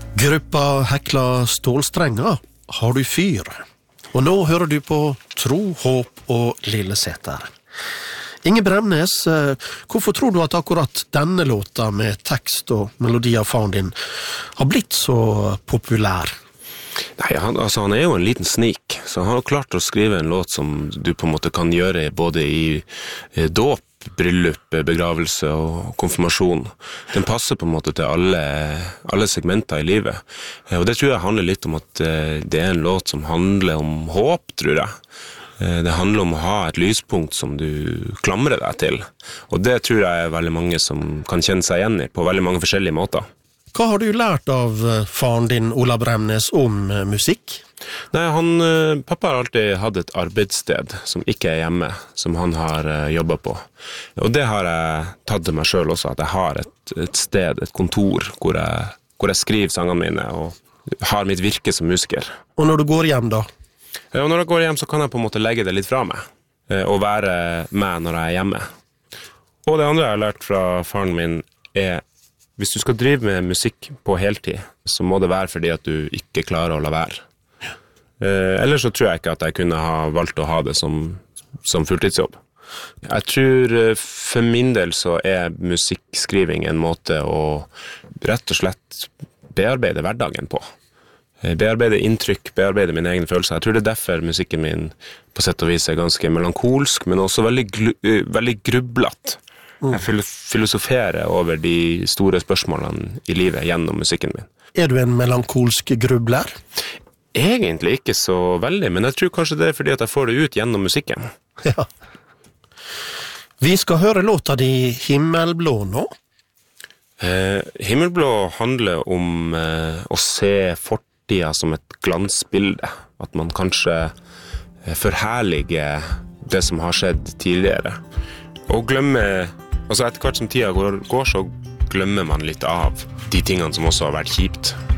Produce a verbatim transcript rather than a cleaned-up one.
Gruppa Hekla stålstrenger, har du fyr? Og nå hører du på Tro, Håp og Lilleseter. Inge Bremnes, hvorfor tror du at akkurat denne låta med tekst og melodi av faren din har blitt så populær? Nei, han, altså, han er jo en liten snik, så han har klart å skrive en låt som du på en måte kan gjøre både i eh, dåp, bryllup, begravelse og konfirmasjon. Den passer på en måte til alle, alle segmenter i livet. Og det tror jeg handler litt om at det er en låt som handler om håp, tror jeg. Det handler om å ha et lyspunkt som du klamrer deg til. Og det tror jeg er veldig mange som kan kjenne seg igjen i på veldig mange forskjellige måter. Hva har du lært av faren din, Ola Bremnes, om musikk? Nei, han, pappa har alltid hatt et arbeidssted som ikke er hjemme, som han har jobbet på. Og det har jeg tatt til meg selv også, at jeg har et, et sted, et kontor, hvor jeg, hvor jeg skriver sangene mine og har mitt virke som musiker. Og når du går hjem da? Ja, og når jeg går hjem så kan jeg på en måte legge det litt fra meg, og være med når jeg er hjemme. Og det andre jeg har lært fra faren min er, hvis du skal drive med musikk på heltid, så må det være fordi at du ikke klarer å la være. Eh, ellers så tror jeg ikke at jeg kunne ha valgt å ha det som, som fulltidsjobb. Jeg tror for min del så er musikkskriving en måte å rett og slett bearbeide hverdagen på. Bearbeide inntrykk, bearbeide mine egne følelser. Jeg tror det er derfor musikken min på sett og vis er ganske melankolsk, men også veldig, glu- veldig grublet. Jeg filosoferer over de store spørsmålene i livet gjennom musikken min. Er du en melankolsk grubler? Egentlig ikke så veldig, men jeg tror kanskje det er fordi at jeg får det ut gjennom musikken. Ja. Vi skal høre låta di Himmelblå nå. Eh, Himmelblå handler om eh, å se fortida som et glansbilde. At man kanskje forherliger det som har skjedd tidligere. Og glemme, altså etter hvert som tida går, går så glemmer man litt av de tingene som også har vært kjipt.